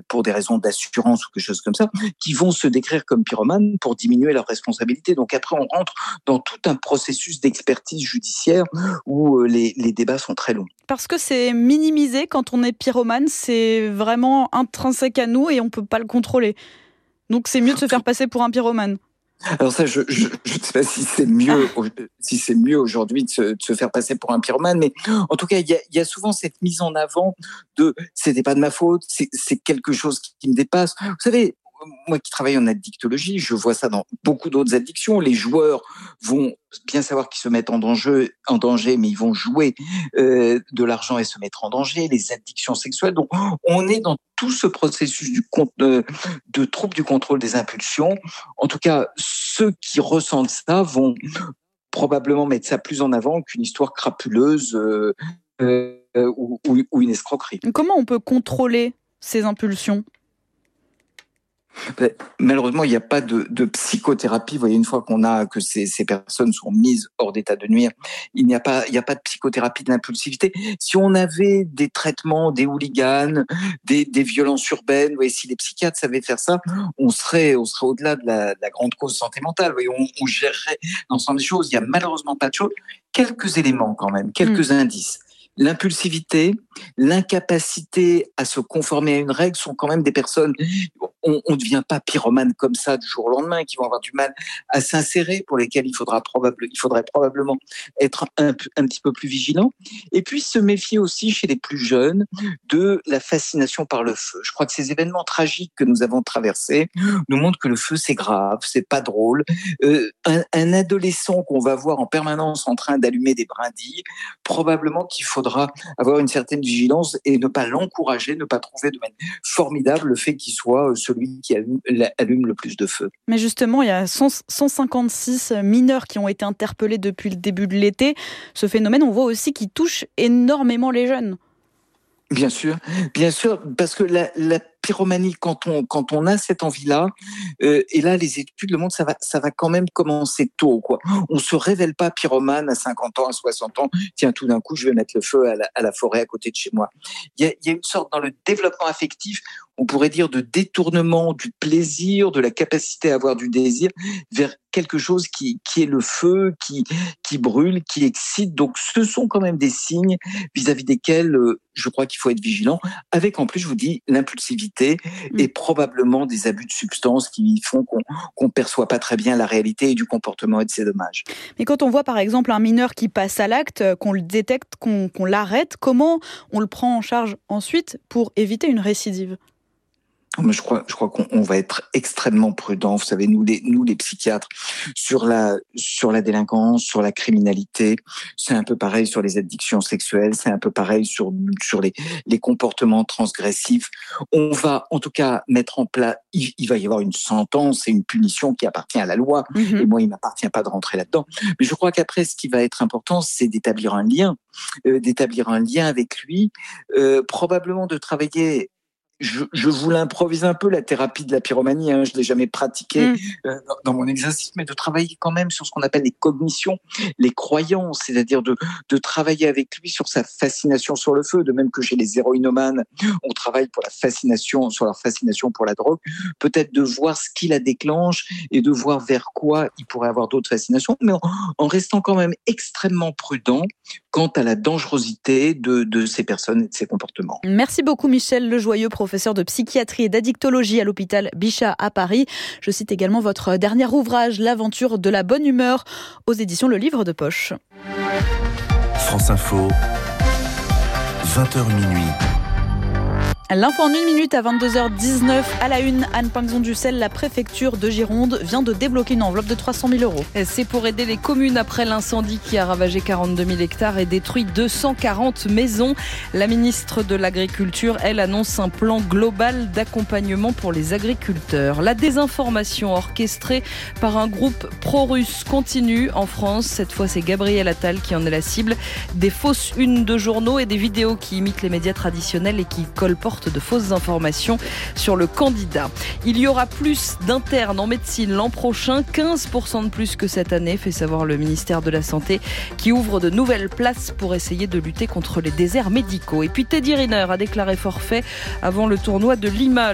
pour des raisons d'assurance ou quelque chose comme ça, qui vont se décrire comme pyromanes pour diminuer leur responsabilité. Donc après, on rentre dans tout un processus d'expertise judiciaire où les débats sont très longs. Parce que c'est minimisé quand on est pyromane, c'est vraiment intrinsèque à nous et on ne peut pas le contrôler. Donc c'est mieux de se faire passer pour un pyromane. Alors ça, je ne sais pas si c'est mieux aujourd'hui de se faire passer pour un pyromane, mais en tout cas, il y a souvent cette mise en avant de c'était pas de ma faute, c'est quelque chose qui me dépasse. Vous savez, moi qui travaille en addictologie, je vois ça dans beaucoup d'autres addictions. Les joueurs vont bien savoir qu'ils se mettent en danger, mais ils vont jouer de l'argent et se mettre en danger. Les addictions sexuelles. Donc, on est dans tout ce processus de trouble du contrôle des impulsions. En tout cas, ceux qui ressentent ça vont probablement mettre ça plus en avant qu'une histoire crapuleuse ou une escroquerie. Comment on peut contrôler ces impulsions ? Malheureusement, il n'y a pas de psychothérapie. Vous voyez, une fois que ces personnes sont mises hors d'état de nuire, il n'y a pas de psychothérapie de l'impulsivité. Si on avait des traitements, des hooligans, des violences urbaines, vous voyez, si les psychiatres savaient faire ça, on serait au-delà de la grande cause santé mentale. Vous voyez, on gérerait l'ensemble des choses. Il n'y a malheureusement pas de choses. Quelques éléments quand même, quelques indices. L'impulsivité, l'incapacité à se conformer à une règle sont quand même des personnes, on ne devient pas pyromane comme ça du jour au lendemain, qui vont avoir du mal à s'insérer, pour lesquels il faudrait probablement être un petit peu plus vigilant. Et puis se méfier aussi chez les plus jeunes de la fascination par le feu. Je crois que ces événements tragiques que nous avons traversés nous montrent que le feu c'est grave, c'est pas drôle. Un adolescent qu'on va voir en permanence en train d'allumer des brindilles, probablement qu'il faudra avoir une certaine vigilance et ne pas l'encourager, ne pas trouver de manière formidable le fait qu'il soit celui qui allume le plus de feu. Mais justement, il y a 156 mineurs qui ont été interpellés depuis le début de l'été. Ce phénomène, on voit aussi qu'il touche énormément les jeunes. Bien sûr, parce que la pyromanie, quand on a cette envie-là, et là les études le montrent, ça va quand même commencer tôt, quoi. On se révèle pas pyromane à 50 ans, à 60 ans. Tiens, tout d'un coup, je vais mettre le feu à la forêt à côté de chez moi. Il y a une sorte dans le développement affectif, on pourrait dire de détournement du plaisir, de la capacité à avoir du désir vers quelque chose qui est le feu, qui brûle, qui excite. Donc, ce sont quand même des signes vis-à-vis desquels je crois qu'il faut être vigilant. Avec, en plus, je vous dis, l'impulsivité et probablement des abus de substances qui font qu'on perçoit pas très bien la réalité et du comportement et de ses dommages. Mais quand on voit, par exemple, un mineur qui passe à l'acte, qu'on le détecte, qu'on l'arrête, comment on le prend en charge ensuite pour éviter une récidive ? Je crois qu'on va être extrêmement prudent. Vous savez, nous les psychiatres, sur la délinquance, sur la criminalité, c'est un peu pareil sur les addictions sexuelles, c'est un peu pareil sur les comportements transgressifs. On va en tout cas mettre en place, il va y avoir une sentence et une punition qui appartient à la loi. Et moi, il m'appartient pas de rentrer là-dedans. Mais je crois qu'après, ce qui va être important, c'est d'établir un lien avec lui, probablement de travailler. Je vous l'improvise un peu, la thérapie de la pyromanie, je l'ai jamais pratiquée dans mon exercice, mais de travailler quand même sur ce qu'on appelle les cognitions, les croyances, c'est-à-dire de travailler avec lui sur sa fascination sur le feu, de même que chez les héroïnomanes, on travaille sur leur fascination pour la drogue, peut-être de voir ce qui la déclenche et de voir vers quoi il pourrait avoir d'autres fascinations, mais en restant quand même extrêmement prudent quant à la dangerosité de ces personnes et de ces comportements. Merci beaucoup Michel Lejoyeux, professeur de psychiatrie et d'addictologie à l'hôpital Bichat à Paris. Je cite également votre dernier ouvrage, L'aventure de la bonne humeur, aux éditions Le Livre de Poche. France Info, 20h minuit. L'info en 1 minute à 22h19 à la une. Anne Pinxon-Dussel, la préfecture de Gironde vient de débloquer une enveloppe de 300 000 €. C'est pour aider les communes après l'incendie qui a ravagé 42 000 hectares et détruit 240 maisons. La ministre de l'Agriculture, elle, annonce un plan global d'accompagnement pour les agriculteurs. La désinformation orchestrée par un groupe pro-russe continue en France. Cette fois, c'est Gabriel Attal qui en est la cible. Des fausses unes de journaux et des vidéos qui imitent les médias traditionnels et qui colportent de fausses informations sur le candidat. Il y aura plus d'internes en médecine l'an prochain, 15% de plus que cette année, fait savoir le ministère de la Santé, qui ouvre de nouvelles places pour essayer de lutter contre les déserts médicaux. Et puis Teddy Riner a déclaré forfait avant le tournoi de Lima.